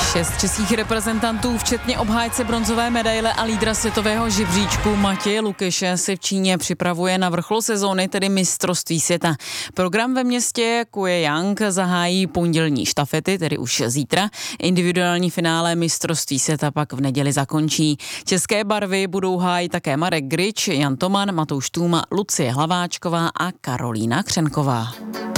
6 českých reprezentantů, včetně obhájce bronzové medaile a lídra světového žebříčku Matěje Lukeše, se v Číně připravuje na vrchol sezóny, tedy mistrovství světa. Program ve městě Kujehang zahájí pondělní štafety, tedy už zítra. Individuální finále mistrovství světa pak v neděli zakončí. České barvy budou hájit také Marek Grič, Jan Toman, Matouš Tůma, Lucie Hlaváčková a Karolína Křenková.